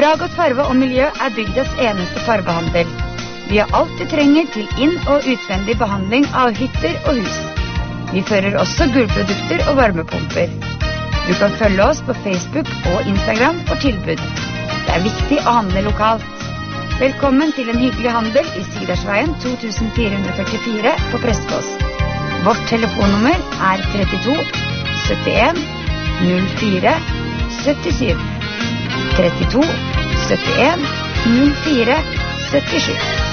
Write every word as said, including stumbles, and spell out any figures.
Ragot Farve og Miljø er bygdas eneste farvehandel. Vi har alt du trenger til inn- og utvendig behandling av hytter og hus. Vi fører også gulvprodukter og varmepumper. Du kan følge oss på Facebook og Instagram for tilbud. Det er viktig å handle lokalt. Velkommen til en hyggelig handel i Sidersveien to fire fire på Prestfoss. Vårt telefonnummer er trettito syttien null fire syttisju. trettito syttien null fire syttisju.